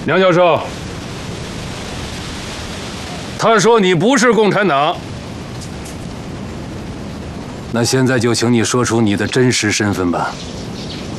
梁教授，他说你不是共产党。那现在就请你说出你的真实身份吧。